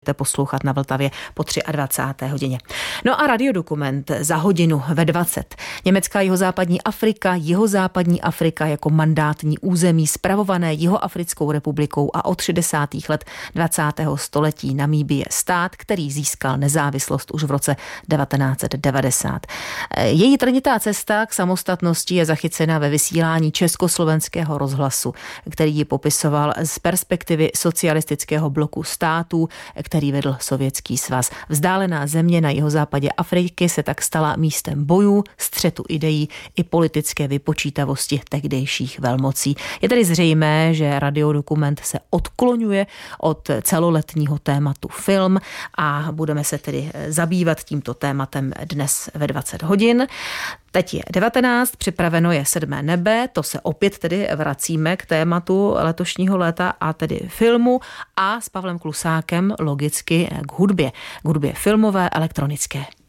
poslouchat na Vltavě po 23. hodině. No a radiodokument za hodinu ve 20. Německá jihozápadní Afrika jako mandátní území spravované Jihoafrickou republikou a od 60. let 20. století Namíbie stát, který získal nezávislost už v roce 1990. Její trnitá cesta k samostatnosti je zachycena ve vysílání Československého rozhlasu, který ji popisoval z perspektivy socialistického bloku států, který vedl Sovětský svaz. Vzdálená země na jihozápadě Afriky se tak stala místem bojů, střetu ideí i politické vypočítavosti tehdejších velmocí. Je tedy zřejmé, že radiodokument se odklonuje od celoletního tématu film a budeme se tedy zabývat tímto tématem dnes ve 20 hodin. Teď je 19, připraveno je 7. nebe, to se opět tedy vracíme k tématu letošního léta a tedy filmu a s Pavlem Klusákem logicky k hudbě filmové, elektronické.